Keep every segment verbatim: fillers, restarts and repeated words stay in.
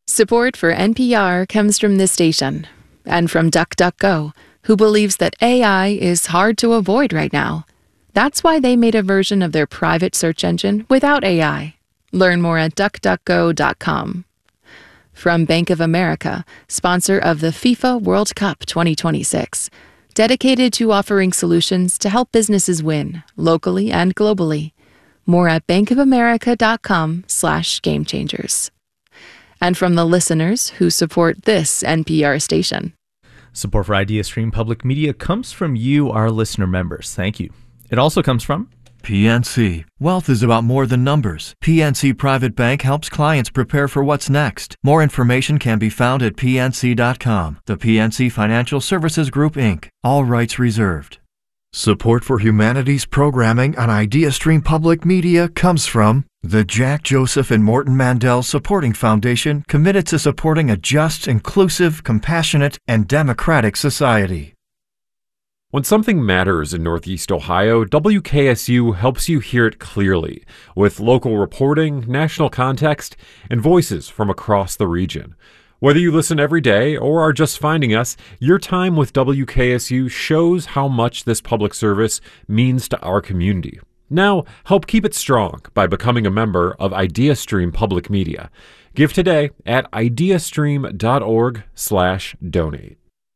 Support for N P R comes from this station and from DuckDuckGo, who believes that A I is hard to avoid right now. That's why they made a version of their private search engine without A I. Learn more at duck duck go dot com. From Bank of America, sponsor of the FIFA World Cup twenty twenty-six, dedicated to offering solutions to help businesses win, locally and globally. More at bankofamerica.com slash game changers. And from the listeners who support this N P R station. Support for IdeaStream Public Media comes from you, our listener members. Thank you. It also comes from P N C. Wealth is about more than numbers. P N C Private Bank helps clients prepare for what's next. More information can be found at P N C dot com. The P N C Financial Services Group, Incorporated. All rights reserved. Support for humanities programming on IdeaStream Public Media comes from the Jack Joseph and Morton Mandel Supporting Foundation, committed to supporting a just, inclusive, compassionate, and democratic society. When something matters in Northeast Ohio, W K S U helps you hear it clearly, with local reporting, national context, and voices from across the region. Whether you listen every day or are just finding us, your time with W K S U shows how much this public service means to our community. Now, help keep it strong by becoming a member of IdeaStream Public Media. Give today at ideastream.org slash donate.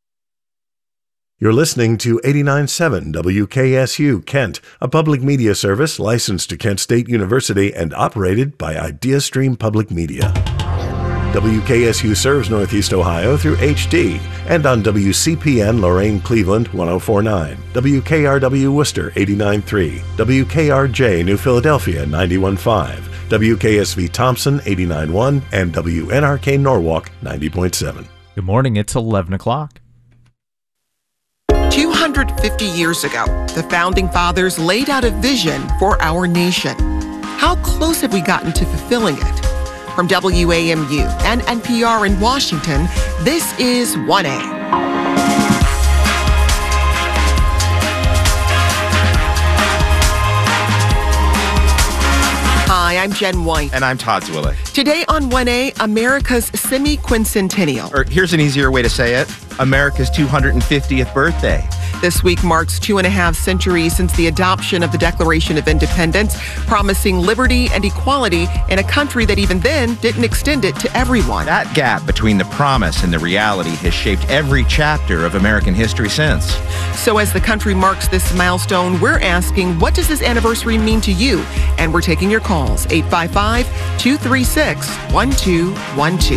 You're listening to eighty-nine point seven W K S U Kent, a public media service licensed to Kent State University and operated by IdeaStream Public Media. W K S U serves Northeast Ohio through H D and on W C P N Lorain Cleveland one oh four point nine, W K R W Worcester eighty-nine point three, W K R J New Philadelphia ninety-one point five, W K S V Thompson eighty-nine point one, and W N R K Norwalk ninety point seven. Good morning, it's eleven o'clock. two hundred fifty years ago, the Founding Fathers laid out a vision for our nation. How close have we gotten to fulfilling it? From W A M U and N P R in Washington, this is one A. Hi, I'm Jen White. And I'm Todd Zwillich. Today on one A, America's semi-quincentennial. Or here's an easier way to say it, America's two hundred fiftieth birthday. This week marks two and a half centuries since the adoption of the Declaration of Independence, promising liberty and equality in a country that even then didn't extend it to everyone. That gap between the promise and the reality has shaped every chapter of American history since. So as the country marks this milestone, we're asking, what does this anniversary mean to you? And we're taking your calls, eight five five, two three six, one two one two.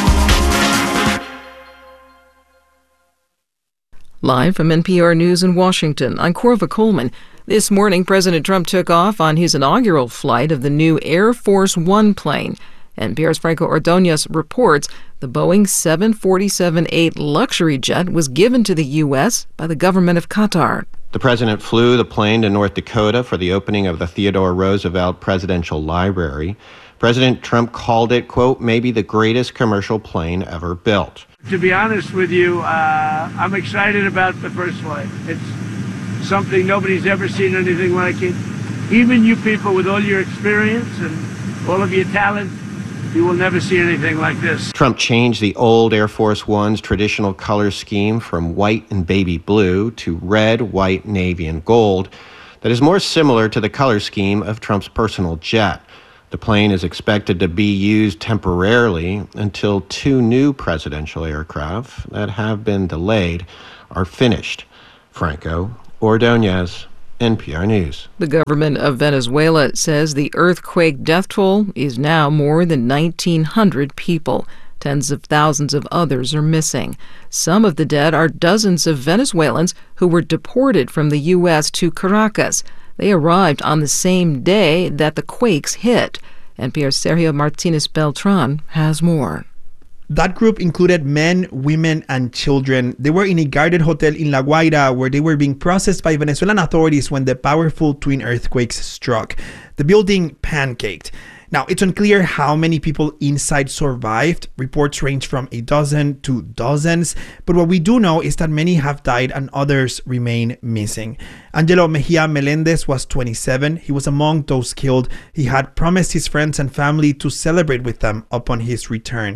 Live from N P R News in Washington, I'm Corva Coleman. This morning, President Trump took off on his inaugural flight of the new Air Force One plane. N P R's Franco Ordonez reports the Boeing seven forty-seven eight luxury jet was given to the U S by the government of Qatar. The president flew the plane to North Dakota for the opening of the Theodore Roosevelt Presidential Library. President Trump called it, quote, maybe the greatest commercial plane ever built. To be honest with you, uh, I'm excited about the first flight. It's something nobody's ever seen anything like it. Even you people with all your experience and all of your talent, you will never see anything like this. Trump changed the old Air Force One's traditional color scheme from white and baby blue to red, white, navy, and gold that is more similar to the color scheme of Trump's personal jet. The plane is expected to be used temporarily until two new presidential aircraft that have been delayed are finished. Franco Ordonez, N P R News. The government of Venezuela says the earthquake death toll is now more than nineteen hundred people. Tens of thousands of others are missing. Some of the dead are dozens of Venezuelans who were deported from the U S to Caracas. They arrived on the same day that the quakes hit. N P R's Sergio Martinez Beltran has more. That group included men, women, and children. They were in a guarded hotel in La Guaira where they were being processed by Venezuelan authorities when the powerful twin earthquakes struck. The building pancaked. Now, it's unclear how many people inside survived. Reports range from a dozen to dozens. But what we do know is that many have died and others remain missing. Angelo Mejia Melendez was twenty-seven. He was among those killed. He had promised his friends and family to celebrate with them upon his return.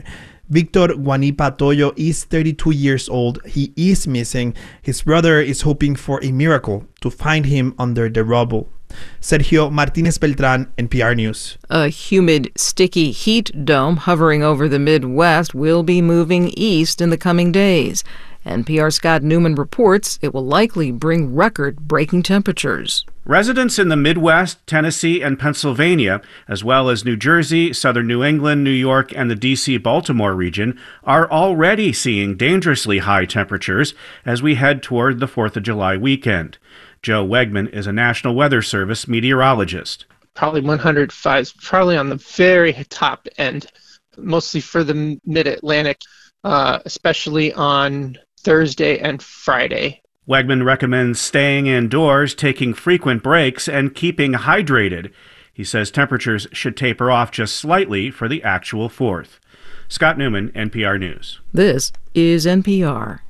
Victor Guanipa Toyo is thirty-two years old. He is missing. His brother is hoping for a miracle to find him under the rubble. Sergio Martinez Beltran, N P R News. A humid, sticky heat dome hovering over the Midwest will be moving east in the coming days. N P R's Scott Newman reports it will likely bring record-breaking temperatures. Residents in the Midwest, Tennessee, and Pennsylvania, as well as New Jersey, southern New England, New York, and the D C Baltimore region, are already seeing dangerously high temperatures as we head toward the fourth of July weekend. Joe Wegman is a National Weather Service meteorologist. Probably one hundred five is probably on the very top end, mostly for the mid-Atlantic, uh, especially on Thursday and Friday. Wegman recommends staying indoors, taking frequent breaks, and keeping hydrated. He says temperatures should taper off just slightly for the actual fourth. Scott Newman, N P R News. This is N P R.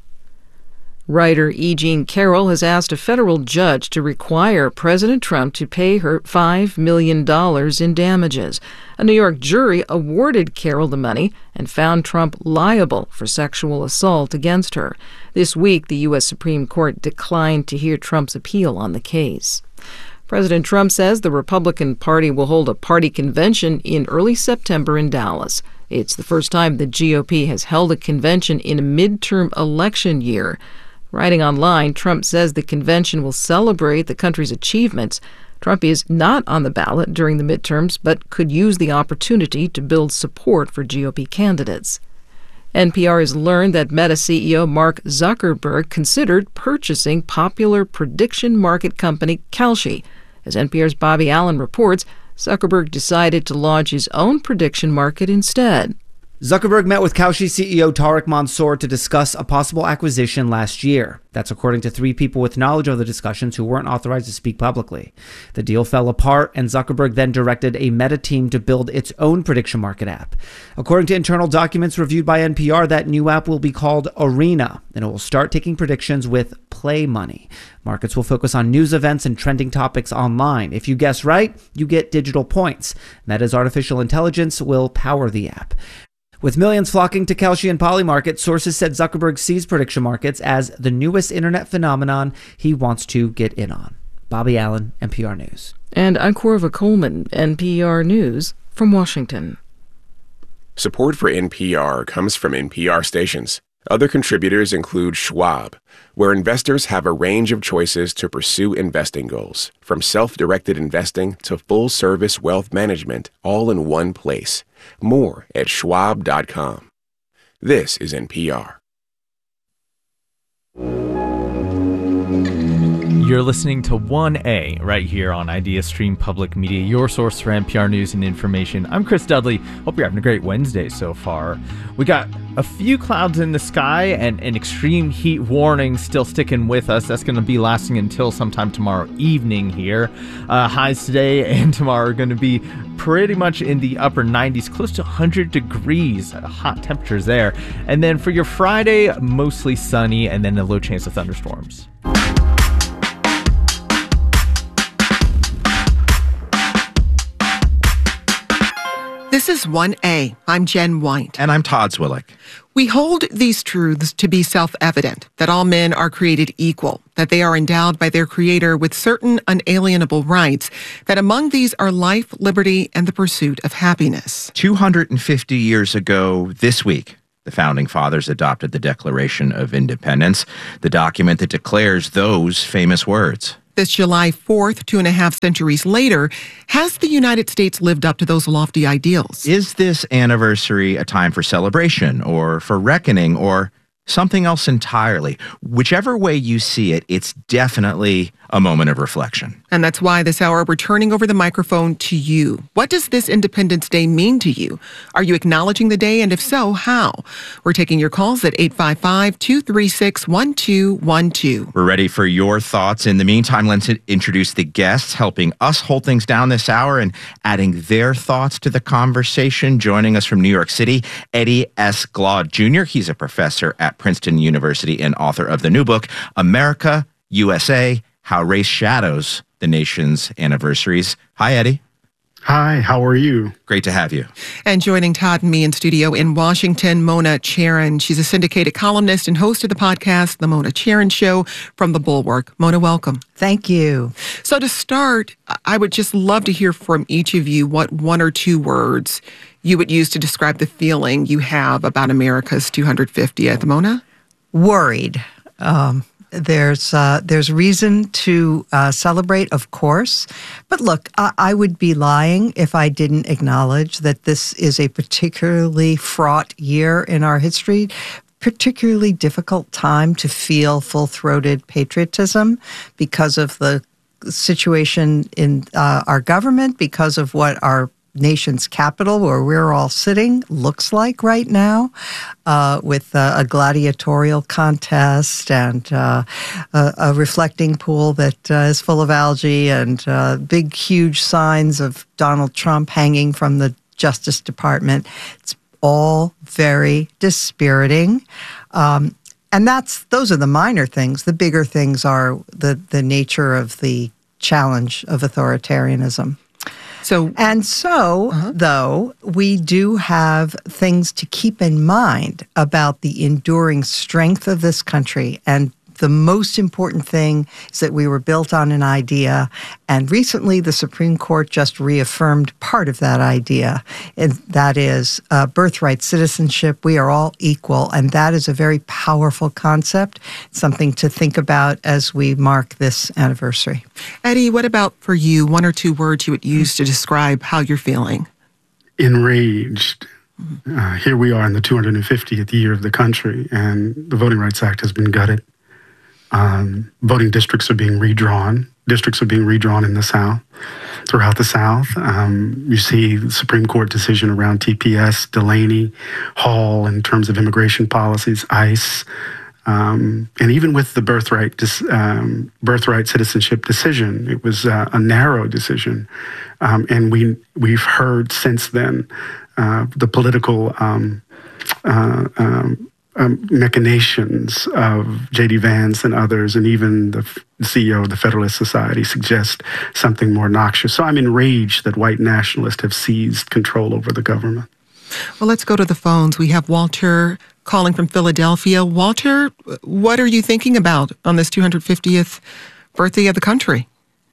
Writer E. Jean Carroll has asked a federal judge to require President Trump to pay her five million dollars in damages. A New York jury awarded Carroll the money and found Trump liable for sexual assault against her. This week, the U S Supreme Court declined to hear Trump's appeal on the case. President Trump says the Republican Party will hold a party convention in early September in Dallas. It's the first time the G O P has held a convention in a midterm election year. Writing online, Trump says the convention will celebrate the country's achievements. Trump is not on the ballot during the midterms, but could use the opportunity to build support for G O P candidates. N P R has learned that Meta C E O Mark Zuckerberg considered purchasing popular prediction market company Kalshi. As N P R's Bobby Allen reports, Zuckerberg decided to launch his own prediction market instead. Zuckerberg met with Kalshi C E O Tarek Mansour to discuss a possible acquisition last year. That's according to three people with knowledge of the discussions who weren't authorized to speak publicly. The deal fell apart, and Zuckerberg then directed a Meta team to build its own prediction market app. According to internal documents reviewed by N P R, that new app will be called Arena, and it will start taking predictions with play money. Markets will focus on news events and trending topics online. If you guess right, you get digital points. Meta's artificial intelligence will power the app. With millions flocking to Kalshi and Polymarket, sources said Zuckerberg sees prediction markets as the newest internet phenomenon he wants to get in on. Bobby Allen, N P R News. And I'm Corva Coleman, N P R News from Washington. Support for N P R comes from N P R stations. Other contributors include Schwab, where investors have a range of choices to pursue investing goals, from self-directed investing to full-service wealth management, all in one place. More at schwab dot com. This is N P R. You're listening to one A right here on IdeaStream Public Media, your source for N P R news and information. I'm Chris Dudley. Hope you're having a great Wednesday so far. We got a few clouds in the sky and an extreme heat warning still sticking with us. That's going to be lasting until sometime tomorrow evening here. Uh, highs today and tomorrow are going to be pretty much in the upper nineties, close to one hundred degrees. Hot temperatures there. And then for your Friday, mostly sunny and then a low chance of thunderstorms. This is one A. I'm Jen White. And I'm Todd Zwillick. We hold these truths to be self-evident, that all men are created equal, that they are endowed by their Creator with certain unalienable rights, that among these are life, liberty, and the pursuit of happiness. two hundred fifty years ago this week, the Founding Fathers adopted the Declaration of Independence, the document that declares those famous words. This July fourth, two and a half centuries later, has the United States lived up to those lofty ideals? Is this anniversary a time for celebration or for reckoning or something else entirely? Whichever way you see it, it's definitely a moment of reflection. And that's why this hour we're turning over the microphone to you. What does this Independence Day mean to you? Are you acknowledging the day? And if so, how? We're taking your calls at eight five five, two three six, one two one two. We're ready for your thoughts. In the meantime, let's introduce the guests helping us hold things down this hour and adding their thoughts to the conversation. Joining us from New York City, Eddie S. Glaude Junior He's a professor at Princeton University and author of the new book, America, U S A, How Race Shadows the Nation's Anniversaries. Hi, Eddie. Hi, how are you? Great to have you. And joining Todd and me in studio in Washington, Mona Charen. She's a syndicated columnist and host of the podcast, The Mona Charen Show from The Bulwark. Mona, welcome. Thank you. So to start, I would just love to hear from each of you what one or two words you would use to describe the feeling you have about America's two hundred fiftieth. Mona? Worried. Um, there's uh, there's reason to uh, celebrate, of course. But look, I, I would be lying if I didn't acknowledge that this is a particularly fraught year in our history, particularly difficult time to feel full-throated patriotism because of the situation in uh, our government, because of what our nation's capital, where we're all sitting, looks like right now, uh, with uh, a gladiatorial contest and uh, a, a reflecting pool that uh, is full of algae and uh, big, huge signs of Donald Trump hanging from the Justice Department. It's all very dispiriting. Um, and that's those are the minor things. The bigger things are the, the nature of the challenge of authoritarianism. So and so, uh-huh. though, we do have things to keep in mind about the enduring strength of this country. And the most important thing is that we were built on an idea. And recently, the Supreme Court just reaffirmed part of that idea. And that is uh, birthright citizenship. We are all equal. And that is a very powerful concept, something to think about as we mark this anniversary. Eddie, what about for you? One or two words you would use to describe how you're feeling? Enraged. Uh, here we are in the two hundred fiftieth year of the country, and the Voting Rights Act has been gutted. Um, voting districts are being redrawn. Districts are being redrawn in the South, throughout the South. Um, you see the Supreme Court decision around T P S, Delaney, Hall in terms of immigration policies, ICE, um, and even with the birthright dis, um, birthright citizenship decision, it was uh, a narrow decision, um, and we we've heard since then uh, the political. Um, uh, um, Um, machinations of J D Vance and others, and even the C E O of the Federalist Society suggest something more noxious. So I'm enraged that white nationalists have seized control over the government. Well, let's go to the phones. We have Walter calling from Philadelphia. Walter, what are you thinking about on this two hundred fiftieth birthday of the country?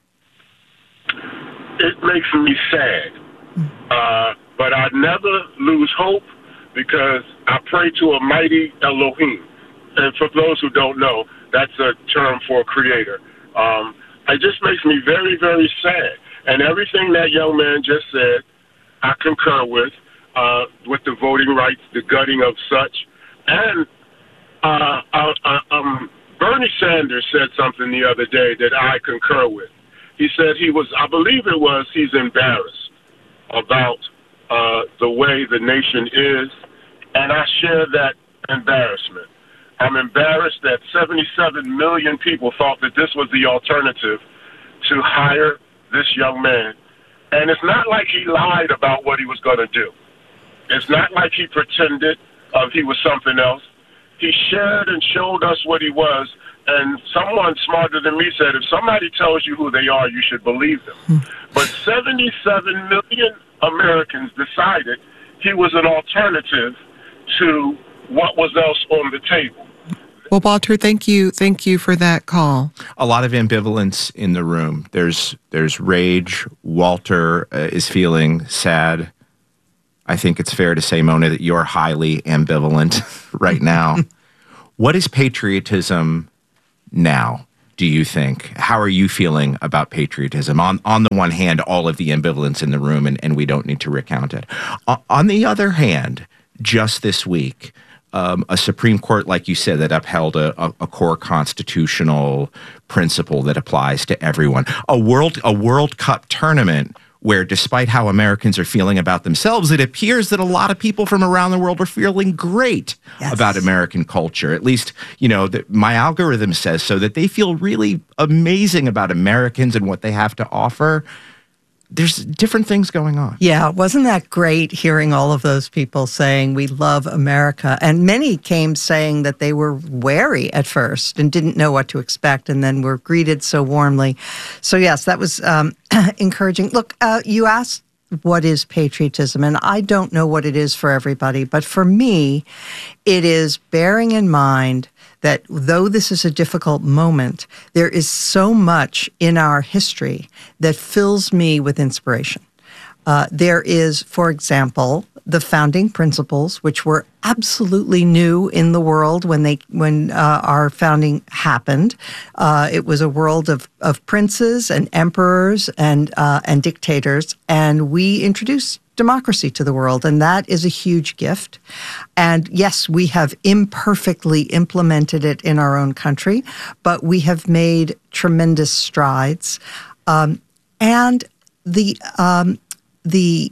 It makes me sad, uh, but I never lose hope, because I pray to a mighty Elohim. And for those who don't know, that's a term for a creator. Um, it just makes me very, very sad. And everything that young man just said, I concur with, uh, with the voting rights, the gutting of such. And uh, uh, uh, um, Bernie Sanders said something the other day that I concur with. He said he was, I believe it was, he's embarrassed about Uh, the way the nation is, and I share that embarrassment. I'm embarrassed that seventy-seven million people thought that this was the alternative to hire this young man. And it's not like he lied about what he was going to do. It's not like he pretended uh, he was something else. He shared and showed us what he was, and someone smarter than me said, if somebody tells you who they are, you should believe them. Hmm. But seventy-seven million Americans decided he was an alternative to what was else on the table. Well, Walter, thank you. Thank you for that call. A lot of ambivalence in the room. There's there's rage. Walter uh, is feeling sad. I think it's fair to say, Mona, that you're highly ambivalent right now. What is patriotism now, do you think? How are you feeling about patriotism? On on the one hand, all of the ambivalence in the room, and, and we don't need to recount it. O- on the other hand, just this week, um, a Supreme Court, like you said, that upheld a, a, a core constitutional principle that applies to everyone. A World a World Cup tournament where, despite how Americans are feeling about themselves, it appears that a lot of people from around the world are feeling great yes. about American culture. At least, you know, the, my algorithm says so, that they feel really amazing about Americans and what they have to offer. There's different things going on. Yeah, wasn't that great hearing all of those people saying we love America? And many came saying that they were wary at first and didn't know what to expect, and then were greeted so warmly. So yes, that was um, encouraging. Look, uh, you asked what is patriotism. And I don't know what it is for everybody, but for me, it is bearing in mind that though this is a difficult moment, there is so much in our history that fills me with inspiration. Uh, there is, for example, the founding principles, which were absolutely new in the world when they when uh, our founding happened. Uh, it was a world of, of princes and emperors and uh, and dictators, and we introduced democracy to the world, and that is a huge gift. And yes, we have imperfectly implemented it in our own country, but we have made tremendous strides. Um, and the um, the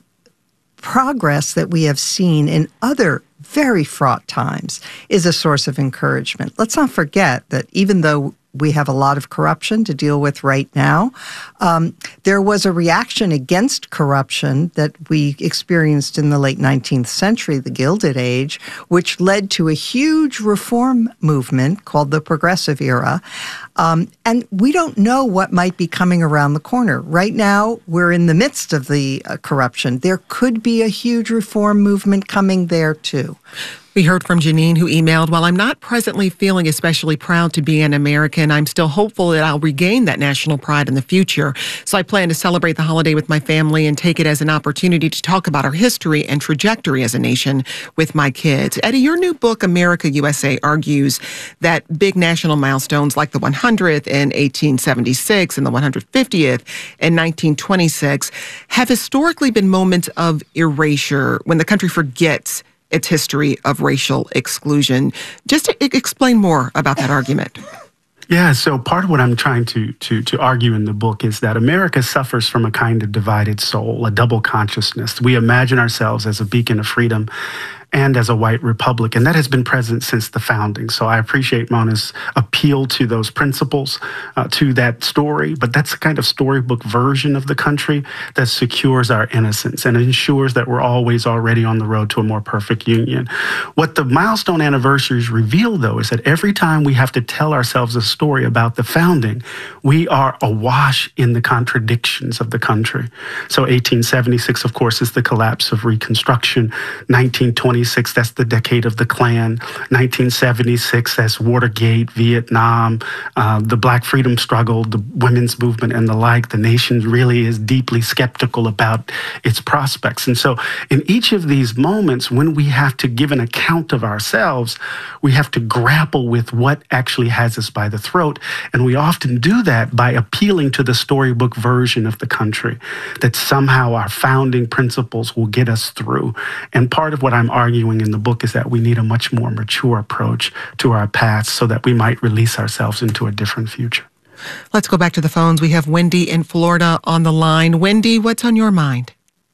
progress that we have seen in other very fraught times is a source of encouragement. Let's not forget that even though we have a lot of corruption to deal with right now, um, there was a reaction against corruption that we experienced in the late nineteenth century, the Gilded Age, which led to a huge reform movement called the Progressive Era. Um, and we don't know what might be coming around the corner. Right now, we're in the midst of the uh, corruption. There could be a huge reform movement coming there, too. We heard from Janine, who emailed, "While I'm not presently feeling especially proud to be an American, I'm still hopeful that I'll regain that national pride in the future. So I plan to celebrate the holiday with my family and take it as an opportunity to talk about our history and trajectory as a nation with my kids." Eddie, your new book, America U S A, argues that big national milestones like the one hundredth in eighteen seventy-six and the one hundred fiftieth in nineteen twenty-six have historically been moments of erasure when the country forgets its history of racial exclusion. Just to explain more about that argument. Yeah, so part of what I'm trying to to to argue in the book is that America suffers from a kind of divided soul, a double consciousness. We imagine ourselves as a beacon of freedom and as a white republic, and that has been present since the founding. So I appreciate Mona's appeal to those principles, uh, to that story, but that's a kind of storybook version of the country that secures our innocence and ensures that we're always already on the road to a more perfect union. What the milestone anniversaries reveal, though, is that every time we have to tell ourselves a story about the founding, we are awash in the contradictions of the country. So eighteen seventy-six, of course, is the collapse of Reconstruction. nineteen twenty-six, that's the decade of the Klan. nineteen seventy-six, that's Watergate, Vietnam, uh, the Black freedom struggle, the women's movement, and the like. The nation really is deeply skeptical about its prospects. And so in each of these moments, when we have to give an account of ourselves, we have to grapple with what actually has us by the throat. And we often do that by appealing to the storybook version of the country, that somehow our founding principles will get us through. And part of what I'm arguing in the book is that we need a much more mature approach to our past so that we might release ourselves into a different future. Let's go back to the phones. We have Wendy in Florida on the line. Wendy, what's on your mind?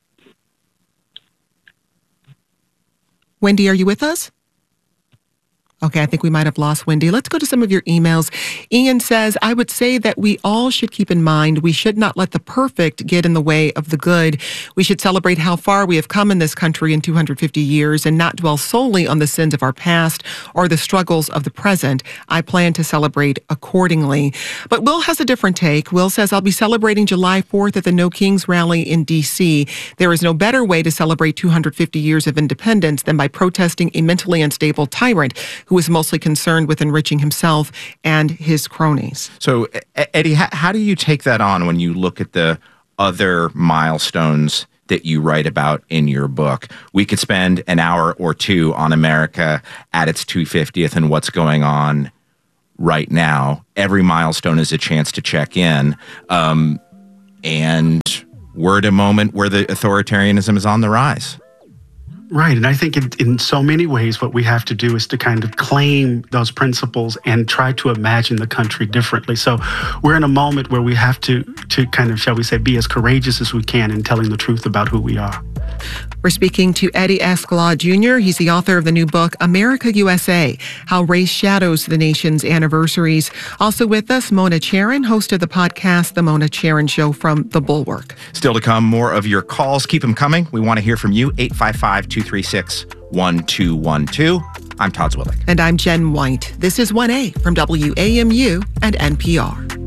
Wendy, are you with us? Okay, I think we might have lost Wendy. Let's go to some of your emails. Ian says, "I would say that we all should keep in mind we should not let the perfect get in the way of the good. We should celebrate how far we have come in this country in two hundred fifty years and not dwell solely on the sins of our past or the struggles of the present. I plan to celebrate accordingly." But Will has a different take. Will says, "I'll be celebrating July fourth at the No Kings rally in D C. There is no better way to celebrate two hundred fifty years of independence than by protesting a mentally unstable tyrant who is mostly concerned with enriching himself and his cronies." So, Eddie, how, how do you take that on when you look at the other milestones that you write about in your book? We could spend an hour or two on America at its two hundred fiftieth and what's going on right now. Every milestone is a chance to check in. Um, and we're at a moment where the authoritarianism is on the rise. Right. And I think in, in so many ways, what we have to do is to kind of claim those principles and try to imagine the country differently. So we're in a moment where we have to, to kind of, shall we say, be as courageous as we can in telling the truth about who we are. We're speaking to Eddie Escalade Junior He's the author of the new book, America U S A, How Race Shadows the Nation's Anniversaries. Also with us, Mona Charen, host of the podcast, The Mona Charen Show from The Bulwark. Still to come, more of your calls. Keep them coming. We want to hear from you. eight five five, two three six, one two one two. I'm Todd Zwillig. And I'm Jen White. This is one A from W A M U and N P R.